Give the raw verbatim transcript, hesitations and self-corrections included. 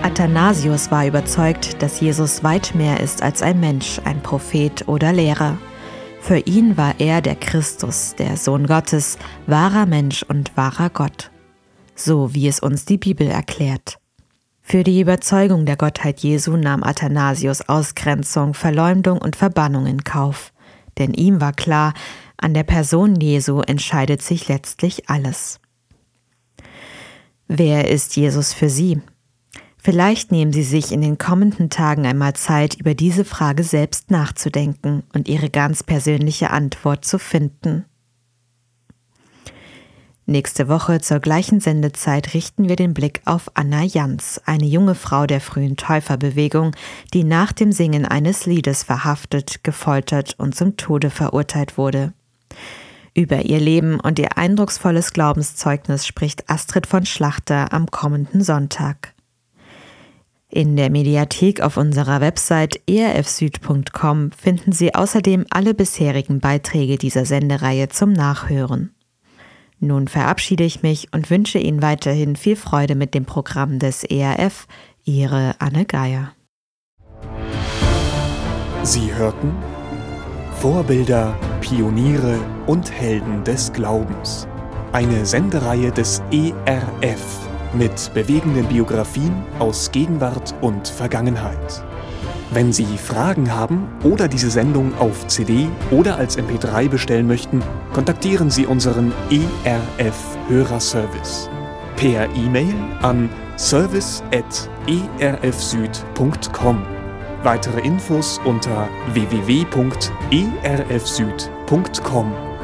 Athanasius war überzeugt, dass Jesus weit mehr ist als ein Mensch, ein Prophet oder Lehrer. Für ihn war er der Christus, der Sohn Gottes, wahrer Mensch und wahrer Gott. So wie es uns die Bibel erklärt. Für die Überzeugung der Gottheit Jesu nahm Athanasius Ausgrenzung, Verleumdung und Verbannung in Kauf. Denn ihm war klar, an der Person Jesu entscheidet sich letztlich alles. Wer ist Jesus für Sie? Vielleicht nehmen Sie sich in den kommenden Tagen einmal Zeit, über diese Frage selbst nachzudenken und Ihre ganz persönliche Antwort zu finden. Nächste Woche zur gleichen Sendezeit richten wir den Blick auf Anna Jans, eine junge Frau der frühen Täuferbewegung, die nach dem Singen eines Liedes verhaftet, gefoltert und zum Tode verurteilt wurde. Über ihr Leben und ihr eindrucksvolles Glaubenszeugnis spricht Astrid von Schlachter am kommenden Sonntag. In der Mediathek auf unserer Website e r f süd punkt com finden Sie außerdem alle bisherigen Beiträge dieser Sendereihe zum Nachhören. Nun verabschiede ich mich und wünsche Ihnen weiterhin viel Freude mit dem Programm des E R F. Ihre Anne Geier. Sie hörten Vorbilder, Pioniere und Helden des Glaubens. Eine Sendereihe des E R F. Mit bewegenden Biografien aus Gegenwart und Vergangenheit. Wenn Sie Fragen haben oder diese Sendung auf C D oder als M P drei bestellen möchten, kontaktieren Sie unseren E R F-Hörerservice per E-Mail an service at e r f süd punkt com. Weitere Infos unter w w w punkt e r f süd punkt com.